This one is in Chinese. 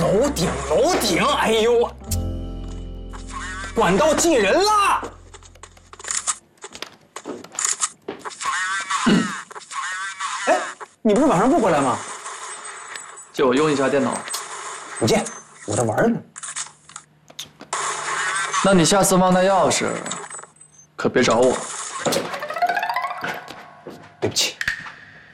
楼顶！哎呦，管道进人了！哎，你不是晚上不回来吗？ 借我用一下电脑。 不借，我在玩呢。 那你下次忘带钥匙，可别找我。 对不起。